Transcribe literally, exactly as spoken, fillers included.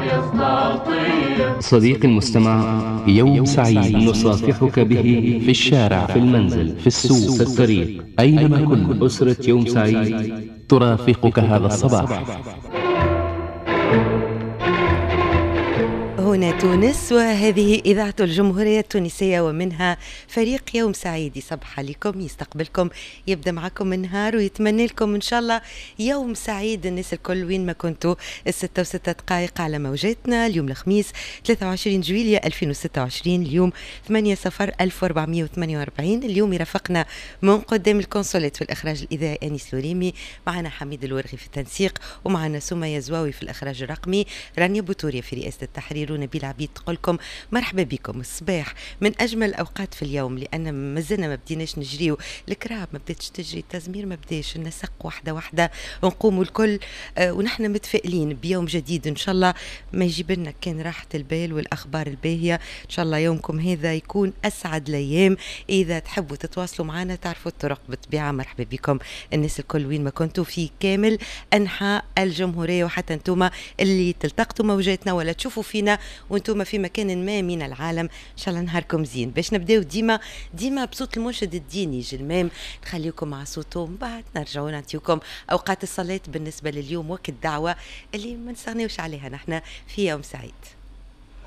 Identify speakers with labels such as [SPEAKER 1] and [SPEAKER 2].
[SPEAKER 1] صديقي المستمع، يوم سعيد نصافحك به في الشارع، في المنزل، في السوق، في الطريق، أينما كنت. أسرة يوم سعيد ترافقك هذا الصباح.
[SPEAKER 2] هنا تونس، وهذه إذاعة الجمهورية التونسية، ومنها فريق يوم سعيد. يصبح عليكم، يستقبلكم، يبدأ معكم النهار، ويتمنى لكم إن شاء الله يوم سعيد. الناس الكل وين ما كنتوا، الستة وستة دقائق على موجاتنا. اليوم الخميس ثلاثة وعشرين جويلية ألفين وستة وعشرين، اليوم ثمانية صفر ألف وأربعمائة وثمانية وأربعين. اليوم يرافقنا من قدام الكونسولات في الإخراج الإذاعي أنيس لوريمي، معنا حميد الورغي في التنسيق، ومعنا سمية زواوي في الإخراج الرقمي، رانيا بوتوريا في رئاسة التحرير، ونبيل عبيد تقول لكم مرحبا بكم. الصباح من اجمل الاوقات في اليوم، لان ما زلنا ما بديناش نجريو، الكراب ما بداتش تجري، التزمير ما بداش، النسق واحده واحده ونقوموا الكل، آه ونحن متفائلين بيوم جديد ان شاء الله ما يجيب لنا كان راحه البال والاخبار الباهيه. ان شاء الله يومكم هذا يكون اسعد الايام. اذا تحبوا تتواصلوا معنا تعرفوا الطرق بالطبيعه. مرحبا بكم الناس الكل وين ما كنتوا في كامل انحاء الجمهوريه، وحتى انتم اللي تلتقطوا موجاتنا ولا تشوفوا فينا وانتم في مكان ما من العالم. ان شاء الله نهاركم زين. باش نبداو ديما ديما بصوت المنشد الديني جلمام، نخليكم مع صوته، من بعد نرجعوا نعطيكم اوقات الصلاه بالنسبه لليوم، وقت الدعوه اللي ما نستغنيوش عليها نحن في يوم سعيد.